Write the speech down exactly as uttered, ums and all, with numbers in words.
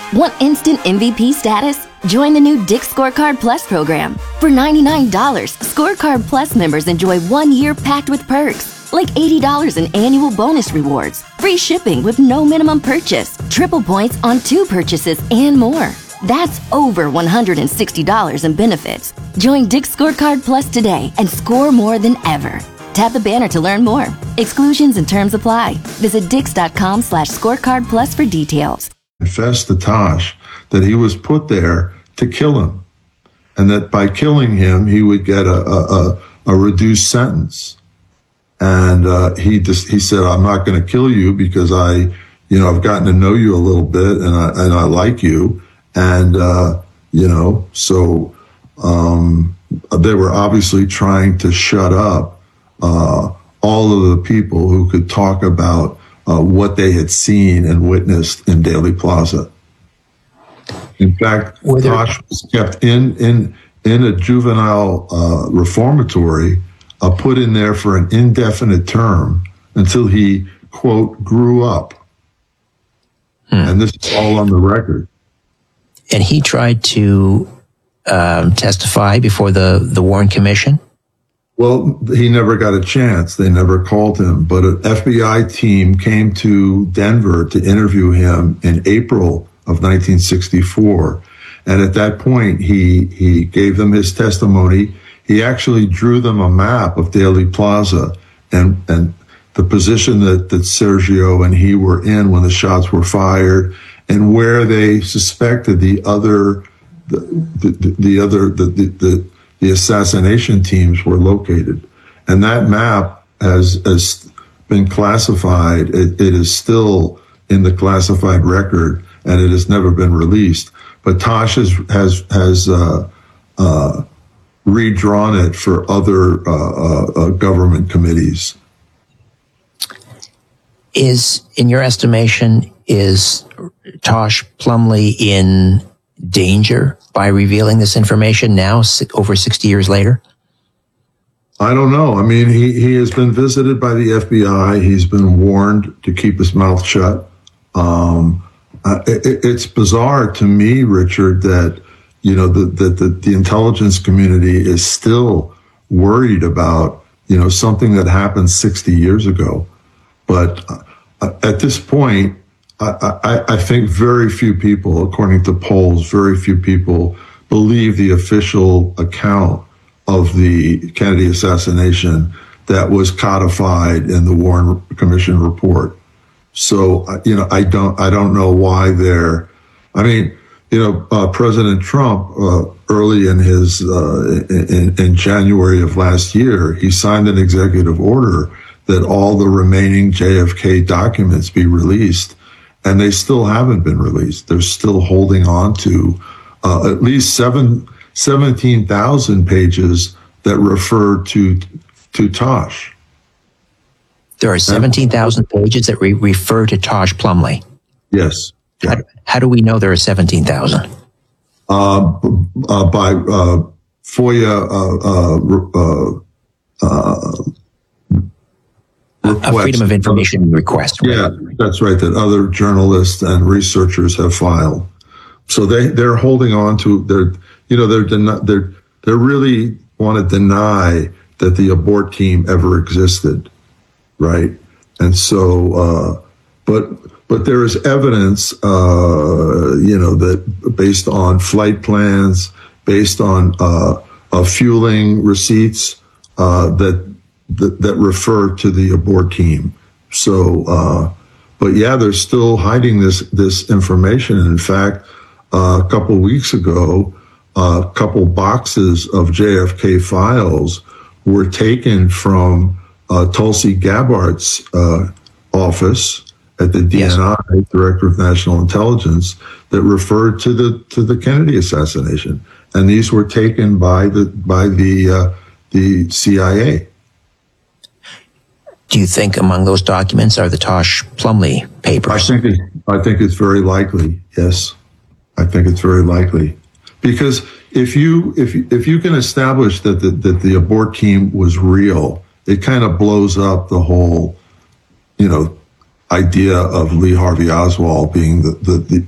Want instant M V P status? Join the new Dick's Scorecard Plus program. For ninety-nine dollars, Scorecard Plus members enjoy one year packed with perks, like eighty dollars in annual bonus rewards, free shipping with no minimum purchase, triple points on two purchases, and more. That's over one hundred sixty dollars in benefits. Join Dick's Scorecard Plus today and score more than ever. Tap the banner to learn more. Exclusions and terms apply. Visit dix.com slash scorecard plus for details. Confessed to Tosh that he was put there to kill him, and that by killing him, he would get a, a, a, a reduced sentence. And uh, he just, he said, I'm not going to kill you because I, you know, I've gotten to know you a little bit and I, and I like you. And, uh, you know, so um, they were obviously trying to shut up uh, all of the people who could talk about uh, what they had seen and witnessed in Dealey Plaza. In fact, Tosh was kept in, in, in a juvenile uh, reformatory, uh, put in there for an indefinite term until he, quote, grew up. Hmm. And this is all on the record. And he tried to um, testify before the, the Warren Commission? Well, he never got a chance. They never called him. But an F B I team came to Denver to interview him in April of nineteen sixty-four. And at that point, he he gave them his testimony. He actually drew them a map of Dealey Plaza and, and the position that, that Sergio and he were in when the shots were fired, and where they suspected the other, the, the, the other, the, the, the, the assassination teams were located. And that map has, has been classified. It, it is still in the classified record, and it has never been released. But Tosh has, has, has, uh, uh, redrawn it for other, uh, uh, uh, government committees. Is, in your estimation, is Tosh Plumlee in danger by revealing this information now, over sixty years later? I don't know. I mean, he, he has been visited by the F B I. He's been warned to keep his mouth shut. Um, uh, it, it's bizarre to me, Richard, that, you know, the, the, the, the intelligence community is still worried about, you know, something that happened sixty years ago. But uh, at this point, I, I, I think very few people, according to polls, very few people believe the official account of the Kennedy assassination that was codified in the Warren Commission report. So, you know, I don't, I don't know why they're, I mean, you know, uh, President Trump, uh, early in his, uh, in, in January of last year, he signed an executive order that all the remaining J F K documents be released. And they still haven't been released. They're still holding on to uh, at least seven, seventeen thousand pages that refer to to Tosh. There are seventeen thousand pages that re- refer to Tosh Plumlee. Yes. How, how do we know there are seventeen thousand? Uh, uh, by uh, FOIA uh, uh, uh, a Freedom of Information request. Right? Yeah, that's right, that other journalists and researchers have filed. So they, they're holding on to, they're, you know, they're, den- they're, they really want to deny that the abort team ever existed, right? And so, uh, but, but there is evidence, uh, you know, that based on flight plans, based on, uh, uh fueling receipts, uh, that, That, that refer to the abort team. So, uh, but yeah, they're still hiding this, this information. In fact, uh, a couple weeks ago, a uh, couple boxes of J F K files were taken from, uh, Tulsi Gabbard's, uh, office at the D N I, yes. Director of National Intelligence, that referred to the, to the Kennedy assassination. And these were taken by the, by the, uh, the C I A. Do you think among those documents are the Tosh Plumlee papers? I think it, I think it's very likely. Yes, I think it's very likely, because if you if if you can establish that the, that the abort team was real, it kind of blows up the whole, you know, idea of Lee Harvey Oswald being the the, the